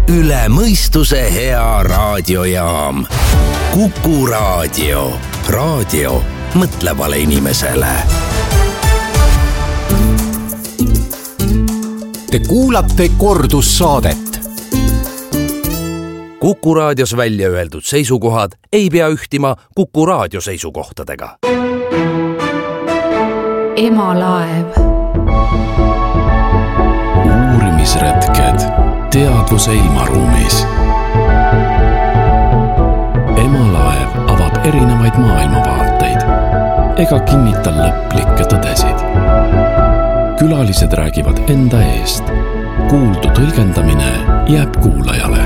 üle mõistuse hea raadiojaam. Kuku Raadio. Raadio mõtlevale inimesele. Te kuulate kordussaadet. Kuku Raadios välja öeldud seisukohad ei pea ühtima Kuku Raadio seisukohtadega. Emalaev. Uurimisretked teadvuse ilmaruumis. Emalaev avab erinevaid maailmavaateid ega kinnita lõplikke tõdesid. Külalised räägivad enda eest. Kuuldu tõlgendamine jääb kuulajale.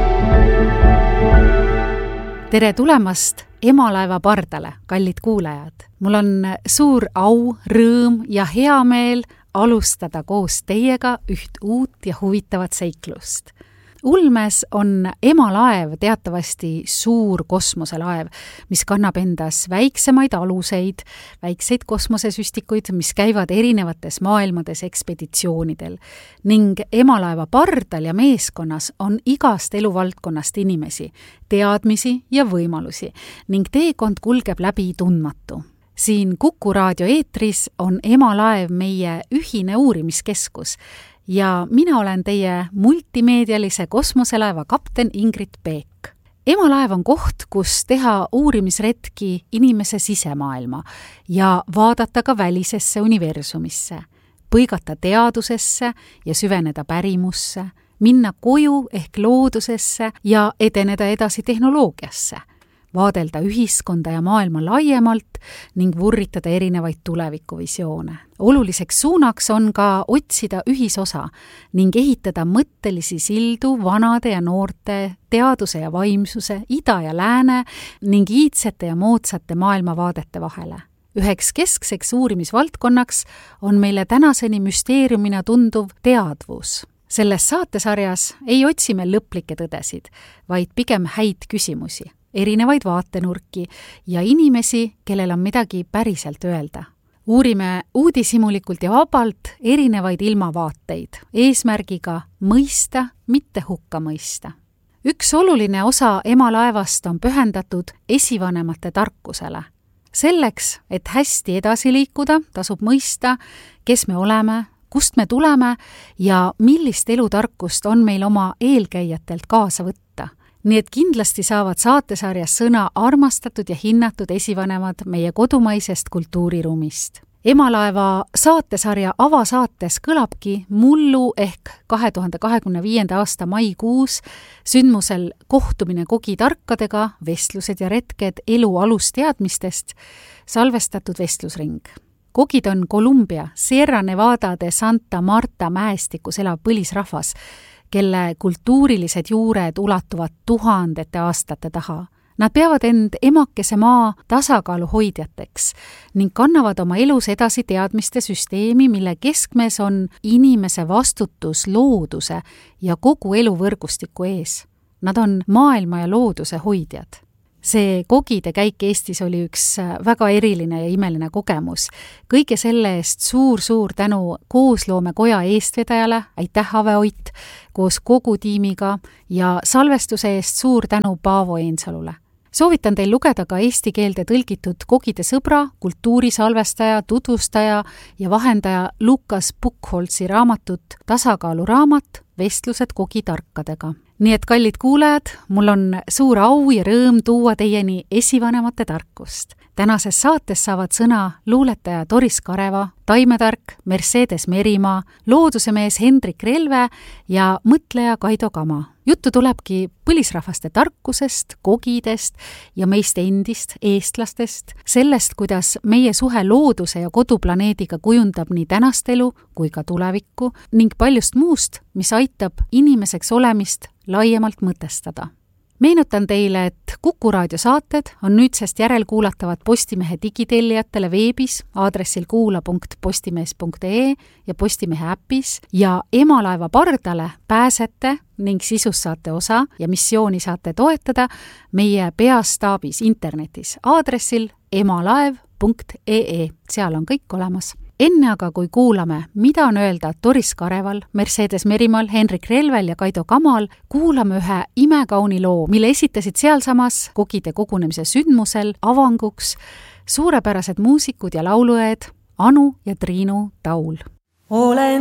Tere tulemast Emalaeva pardale, kallid kuulajad. Mul on suur au, rõõm ja hea meel alustada koos teiega üht uut ja huvitavat seiklust. Ulmes on Emalaev teatavasti suur kosmoselaev, mis kannab endas väiksemaid aluseid, väikseid kosmosesüstikuid, mis käivad erinevates maailmades ekspeditsioonidel. Ning Emalaeva pardal ja meeskonnas on igast eluvaldkonnast inimesi, teadmisi ja võimalusi ning teekond kulgeb läbi tundmatu. Siin Kuku Raadio eetris on Emalaev meie ühine uurimiskeskus ja mina olen teie multimeedialise kosmoselaeva kapten Ingrid Peek. Emalaev on koht, kus teha uurimisretki inimese sisemaailma ja vaadata ka välisesse universumisse, põigata teadusesse ja süveneda pärimusse, minna koju ehk loodusesse ja edeneda edasi tehnoloogiasse, vaadelda ühiskonda ja maailma laiemalt ning vurritada erinevaid tulevikuvisioone. Oluliseks suunaks on ka otsida ühisosa ning ehitada mõttelisi sildu vanade ja noorte, teaduse ja vaimsuse, ida ja lääne ning iidsete ja moodsate maailmavaadete vahele. Üheks keskseks uurimisvaldkonnaks on meile tänaseni müsteeriumina tunduv teadvus. Selles saatesarjas ei otsi me lõplikke tõdesid, vaid pigem häid küsimusi, erinevaid vaatenurki ja inimesi, kellel on midagi päriselt öelda. Uurime uudishimulikult ja vabalt erinevaid ilmavaateid, eesmärgiga mõista, mitte hukka mõista. Üks oluline osa Emalaevast on pühendatud esivanemate tarkusele. Selleks, et hästi edasi liikuda, tasub mõista, kes me oleme, kust me tuleme ja millist elutarkust on meil oma eelkäijatelt kaasa võtta. Nii et kindlasti saavad saatesarjas sõna armastatud ja hinnatud esivanemad meie kodumaisest kultuuriruumist. Emalaeva saatesarja avasaates kõlabki mullu ehk 2025. aasta maikuus sündmusel kohtumine kogitarkadega, vestlused ja retked elu alusteadmistest salvestatud vestlusring. Kogid on Columbia, Sierra Nevada de Santa Marta mäestikus elav põlisrahvas, kelle kultuurilised juured ulatuvad tuhandete aastate taha. Nad peavad end emakese maa tasakaalu hoidjateks ning kannavad oma elus edasi teadmiste süsteemi, mille keskmes on inimese vastutus looduse ja kogu eluvõrgustiku ees. Nad on maailma ja looduse hoidjad. See kogide käik Eestis oli üks väga eriline ja imeline kogemus. Kõige selle eest suur tänu Koosloomekoja eestvedajale, aitäh Ave Ott, koos kogu tiimiga ja salvestuse eest suur tänu Paavo Eensalule. Soovitan teil lugeda ka eesti keelde tõlgitud kogide sõbra, kultuurisalvestaja, tutvustaja ja vahendaja Lukas Buchholzi raamatut Tasakaalu raamat, vestlused kogitarkadega. Nii et kallid kuulajad, mul on suur au ja rõõm tuua teieni esivanemate tarkust. Tänases saates saavad sõna luuletaja Doris Kareva, taimetark Mercedes Merimaa, loodusemees Hendrik Relve ja mõtleja Kaido Kama. Juttu tulebki põlisrahvaste tarkusest, kogidest ja meist endist, eestlastest, sellest, kuidas meie suhe looduse ja koduplaneediga kujundab nii tänast elu kui ka tulevikku ning paljust muust, mis aitab inimeseks olemist laiemalt mõtestada. Meenutan teile, et Kuku Raadio saated on nüüdsest järelkuulatavad Postimehe digitellijatele veebis aadressil kuula.postimees.ee ja Postimehe äpis ja Emalaeva pardale pääsete ning sisus saate osa ja missiooni saate toetada meie peastaabis internetis aadressil emalaev.ee. Seal on kõik olemas. Enne aga, kui kuulame, mida on öelda Doris Kareval, Mercedes Merimaal, Henrik Relvel ja Kaido Kamal, kuulame ühe imekauni loo, mille esitasid sealsamas Kogide kogunemise sündmusel avanguks suurepärased muusikud ja lauluõed Anu ja Triinu Taul.